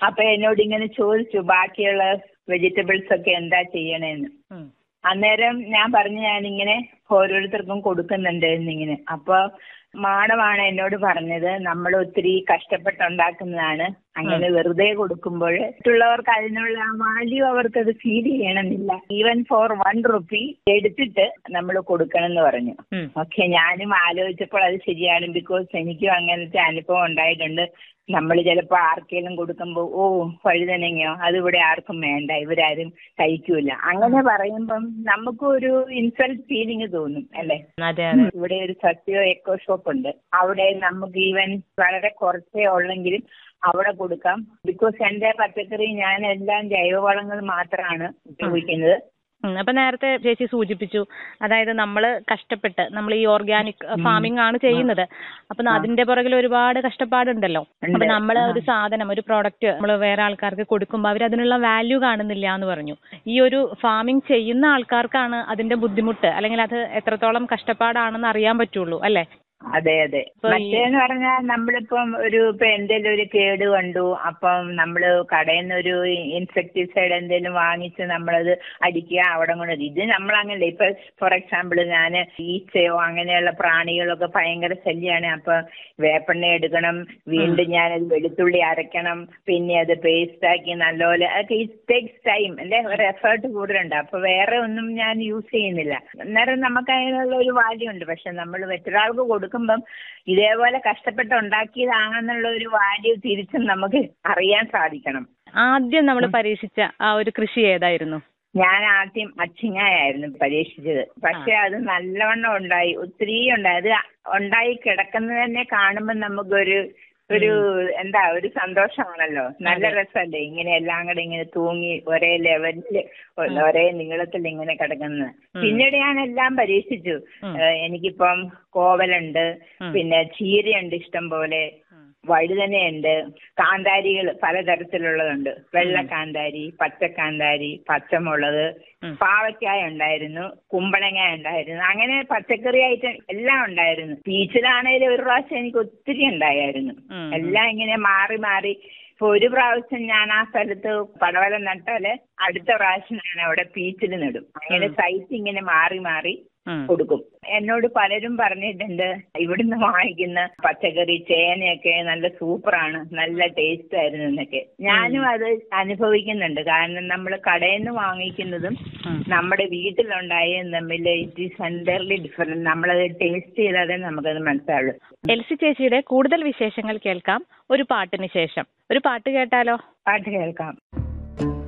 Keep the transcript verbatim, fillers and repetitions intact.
അപ്പൊ എന്നോട് ഇങ്ങനെ ചോദിച്ചു ബാക്കിയുള്ള വെജിറ്റബിൾസ് ഒക്കെ എന്താ ചെയ്യണേന്ന്. അന്നേരം ഞാൻ പറഞ്ഞു ഞാനിങ്ങനെ ഓരോരുത്തർക്കും കൊടുക്കുന്നുണ്ട് എന്നിങ്ങനെ. അപ്പൊ മാഡമാണ് എന്നോട് പറഞ്ഞത് നമ്മൾ ഒത്തിരി കഷ്ടപ്പെട്ടുണ്ടാക്കുന്നതാണ്, അങ്ങനെ വെറുതെ കൊടുക്കുമ്പോൾ മറ്റുള്ളവർക്ക് അതിനുള്ള വാല്യൂ അവർക്ക് അത് ഫീൽ ചെയ്യണമെന്നില്ല. ഈവൻ ഫോർ വൺ റുപ്പി എടുത്തിട്ട് നമ്മൾ കൊടുക്കണം എന്ന് പറഞ്ഞു. ഓക്കെ, ഞാനും ആലോചിച്ചപ്പോൾ അത് ശരിയാണ്. ബിക്കോസ് എനിക്കും അങ്ങനത്തെ അനുഭവം ഉണ്ടായിട്ടുണ്ട്. നമ്മൾ ചിലപ്പോൾ ആർക്കെങ്കിലും കൊടുക്കുമ്പോൾ ഓ വഴുതനങ്ങയോ അതിവിടെ ആർക്കും വേണ്ട, ഇവരാരും കഴിക്കൂല, അങ്ങനെ പറയുമ്പം നമുക്കും ഒരു ഇൻസൾട്ട് ഫീലിംഗ് തോന്നും അല്ലേ. ഇവിടെ ഒരു സത്യോ എക്കോ ഷോപ്പ് ഉണ്ട്, അവിടെ നമുക്ക് ഈവൻ വളരെ കുറച്ചേ ഉള്ളെങ്കിലും അവിടെ കൊടുക്കാം. ബിക്കോസ് എന്റെ പച്ചക്കറി ഞാൻ എല്ലാം ജൈവവളങ്ങൾ മാത്രമാണ് ഉപയോഗിക്കുന്നത്. അപ്പൊ നേരത്തെ ചേച്ചി സൂചിപ്പിച്ചു, അതായത് നമ്മൾ കഷ്ടപ്പെട്ട് നമ്മൾ ഈ ഓർഗാനിക് ഫാമിംഗ് ആണ് ചെയ്യുന്നത്. അപ്പൊ അതിന്റെ പുറകിൽ ഒരുപാട് കഷ്ടപ്പാടുണ്ടല്ലോ. അപ്പൊ നമ്മൾ ഒരു സാധനം, ഒരു പ്രോഡക്റ്റ് നമ്മൾ വേറെ ആൾക്കാർക്ക് കൊടുക്കുമ്പോൾ അവർ അതിനുള്ള വാല്യൂ കാണുന്നില്ല എന്ന് പറഞ്ഞു. ഈ ഒരു ഫാമിംഗ് ചെയ്യുന്ന ആൾക്കാർക്കാണ് അതിന്റെ ബുദ്ധിമുട്ട്, അല്ലെങ്കിൽ അത് എത്രത്തോളം കഷ്ടപ്പാടാണെന്ന് അറിയാൻ പറ്റുള്ളൂ അല്ലേ. അതെ അതെ. മറ്റേന്ന് പറഞ്ഞാൽ നമ്മളിപ്പം ഒരു ഇപ്പൊ എന്തെങ്കിലും ഒരു കേട് കണ്ടു, അപ്പം നമ്മള് കടയിൽ നിന്ന് ഒരു ഇൻസെക്ടിസൈഡ് എന്തെങ്കിലും വാങ്ങിച്ച് നമ്മളത് അടിക്കുക അവിടെ കൊണ്ട്. ഇത് നമ്മളങ്ങനല്ല. ഇപ്പൊ ഫോർ എക്സാമ്പിൾ ഞാൻ ഈച്ചയോ അങ്ങനെയുള്ള പ്രാണികളൊക്കെ ഭയങ്കര ശല്യമാണ്. അപ്പൊ വേപ്പെണ്ണ എടുക്കണം, വീണ്ടും ഞാനത് വെളുത്തുള്ളി അരയ്ക്കണം, പിന്നെ അത് പേസ്റ്റ് ആക്കി നല്ലപോലെ. അതൊക്കെ ഇറ്റ് ടേക്സ് ടൈം അല്ലെ, ഒരു എഫേർട്ട് കൂടുതലുണ്ട്. അപ്പൊ വേറെ ഒന്നും ഞാൻ യൂസ് ചെയ്യുന്നില്ല. അന്നേരം നമുക്ക് അതിനുള്ള ഒരു വാല്യൂ ഉണ്ട്. പക്ഷെ നമ്മൾ മറ്റൊരാൾക്ക് കൊടുക്കുമ്പം ഇതേപോലെ കഷ്ടപ്പെട്ട് ഉണ്ടാക്കിയതാണെന്നുള്ള ഒരു വാല്യൂ തിരിച്ചും നമുക്ക് അറിയാൻ സാധിക്കണം. ആദ്യം നമ്മൾ പരീക്ഷിച്ച ആ ഒരു കൃഷി ഏതായിരുന്നു? ഞാൻ ആദ്യം അച്ചിങ്ങായിരുന്നു പരീക്ഷിച്ചത്. പക്ഷെ അത് നല്ലവണ്ണം ഉണ്ടായി, ഒത്തിരി ഉണ്ടായി. അത് ഉണ്ടായി കിടക്കുന്നത് തന്നെ കാണുമ്പോൾ നമുക്കൊരു ഒരു എന്താ ഒരു സന്തോഷമാണല്ലോ. നല്ല രസമല്ലേ ഇങ്ങനെ എല്ലാം കൂടെ ഇങ്ങനെ തൂങ്ങി ഒരേ ലെവലില് ഒരേ നീളത്തിൽ ഇങ്ങനെ കിടക്കുന്നത്. പിന്നീട് ഞാൻ എല്ലാം പരീക്ഷിച്ചു. എനിക്കിപ്പം കോവലുണ്ട്, പിന്നെ ചീരയുണ്ട് ഇഷ്ടം പോലെ, വഴുതനയുണ്ട്, കാന്താരികൾ പലതരത്തിലുള്ളതുണ്ട്. വെള്ള കാന്താരി, പച്ചക്കാന്താരി, പച്ചമുളക്, പാവയ്ക്കായ ഉണ്ടായിരുന്നു, കുമ്പളങ്ങ ഉണ്ടായിരുന്നു. അങ്ങനെ പച്ചക്കറി ഐറ്റം എല്ലാം ഉണ്ടായിരുന്നു. പീച്ചിലാണേലും ഒരു പ്രാവശ്യം എനിക്ക് ഒത്തിരി ഉണ്ടായിരുന്നു. എല്ലാം ഇങ്ങനെ മാറി മാറി. ഇപ്പൊ ഒരു പ്രാവശ്യം ഞാൻ ആ സ്ഥലത്ത് പടവലം നട്ടാല് അടുത്ത പ്രാവശ്യം ഞാൻ അവിടെ പീച്ചിൽ നടും. അങ്ങനെ സൈസ് ഇങ്ങനെ മാറി മാറി കൊടുക്കും. എന്നോട് പലരും പറഞ്ഞിട്ടുണ്ട് ഇവിടുന്ന് വാങ്ങിക്കുന്ന പച്ചക്കറി ചേനയൊക്കെ നല്ല സൂപ്പറാണ്, നല്ല ടേസ്റ്റ് ആയിരുന്നു എന്നൊക്കെ. ഞാനും അത് അനുഭവിക്കുന്നുണ്ട്. കാരണം നമ്മൾ കടയിൽ നിന്ന് വാങ്ങിക്കുന്നതും നമ്മുടെ വീട്ടിലുണ്ടായതും തമ്മിൽ ഇറ്റ് ഈസ് എൻറ്റയർലി ഡിഫറെന്റ്. നമ്മളത് ടേസ്റ്റ് ചെയ്താലേ നമുക്കത് മനസ്സിലാവുള്ളൂ. എൽസി ചേച്ചിയുടെ കൂടുതൽ വിശേഷങ്ങൾ കേൾക്കാം ഒരു പാട്ടിന് ശേഷം. ഒരു പാട്ട് കേട്ടാലോ? പാട്ട് കേൾക്കാം.